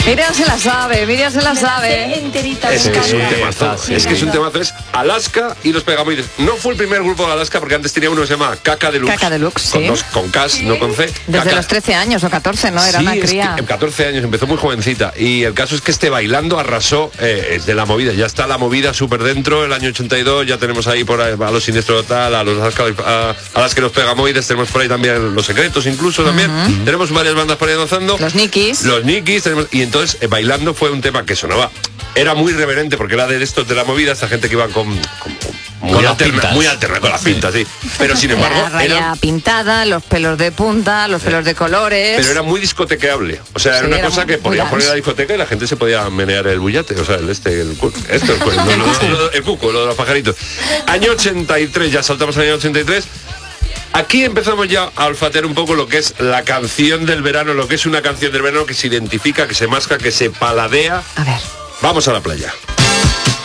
Miriam se la sabe, Miriam se la sabe. Enterita, Es que es un temazo. Sí, Es que es un temazo. Es Alaska y los Pegamoides. No fue el primer grupo de Alaska porque antes tenía uno que se llama Caca Deluxe. Caca Deluxe, con sí. con K, no con C. Desde Caca. los 13 años o 14, ¿no? Era Sí, una es cría. que en 14 años, empezó muy jovencita. Y el caso es que Bailando arrasó de la movida. Ya está la movida súper dentro, el año 82, ya tenemos ahí por ahí a los Siniestro Total, a las que los Pegamoides, tenemos por ahí también Los Secretos incluso también. Tenemos varias bandas por ahí danzando. Los Nikis. Los Nikis, y entonces Bailando fue un tema que sonaba, era muy reverente porque era de estos de la movida, esta gente que iba muy alterna con las pintas, sí. Pero sin embargo, La raya pintada, los pelos de punta, los pelos de colores. pero era muy discotequeable. O sea, Sí, era una era cosa muy que podía dance. poner a la discoteca y la gente se podía menear el bullate. O sea, el cuco, lo de los pajaritos. Año 83, ya saltamos al año 83. Aquí empezamos ya a olfatear un poco lo que es la canción del verano, lo que es una canción del verano que se identifica, que se masca, que se paladea. A ver. Vamos a la playa.